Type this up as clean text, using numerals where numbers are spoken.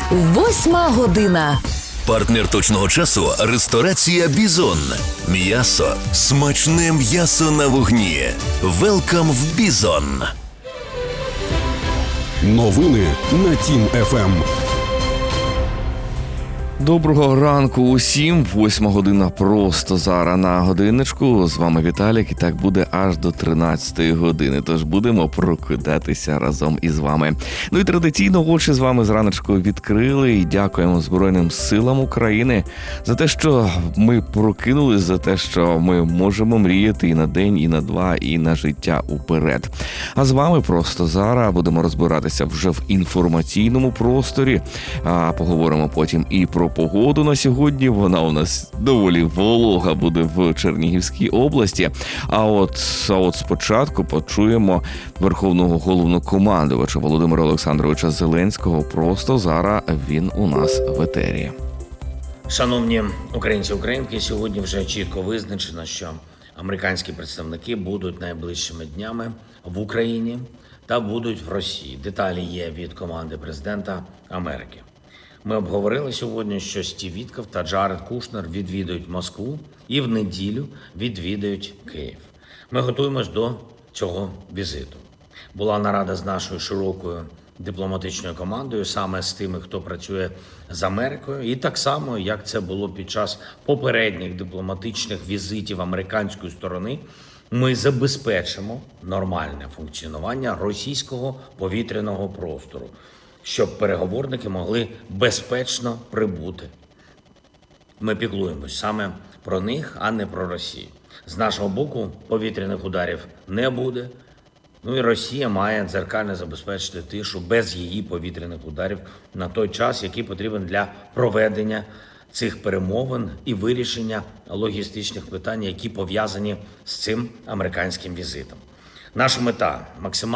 Восьма година. Партнер точного часу – ресторація «Бізон». М'ясо. Смачне м'ясо на вогні. Велкам в «Бізон». Новини на Тім ФМ. Доброго ранку усім. 8 година просто зараз на годинничку. З вами Віталік, і так буде аж до 13 години. Тож будемо прокидатися разом із вами. Ну і традиційно очі з вами зраночку відкрили і дякуємо Збройним силам України за те, що ми прокинулись, за те, що ми можемо мріяти і на день, і на два, і на життя уперед. А з вами просто зараз будемо розбиратися вже в інформаційному просторі. А поговоримо потім і про погоду на сьогодні. Вона у нас доволі волога буде в Чернігівській області. А от спочатку почуємо Верховного Головнокомандувача Володимира Олександровича Зеленського. Просто зараз він у нас в етері. Шановні українці і українки, сьогодні вже чітко визначено, що американські представники будуть найближчими днями в Україні та будуть в Росії. Деталі є від команди президента Америки. Ми обговорили сьогодні, що Стів Вітков та Джаред Кушнер відвідують Москву і в неділю відвідають Київ. Ми готуємось до цього візиту. Була нарада з нашою широкою дипломатичною командою, саме з тими, хто працює з Америкою. І так само, як це було під час попередніх дипломатичних візитів американської сторони, ми забезпечимо нормальне функціонування російського повітряного простору, щоб переговорники могли безпечно прибути. Ми піклуємось саме про них, а не про Росію. З нашого боку повітряних ударів не буде. Ну і Росія має дзеркально забезпечити тишу без її повітряних ударів на той час, який потрібен для проведення цих перемовин і вирішення логістичних питань, які пов'язані з цим американським візитом. Наша мета – максимально